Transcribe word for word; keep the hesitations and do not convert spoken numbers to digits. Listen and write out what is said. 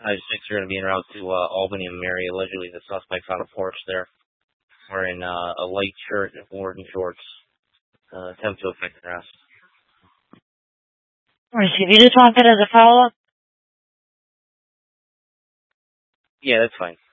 I six are going to be en route to uh, Albany and Mary. Allegedly, the suspect found a porch there wearing uh, a light shirt and Warden shorts. Uh, attempt to effect an arrest. If you just want that as a follow-up? Yeah, that's fine.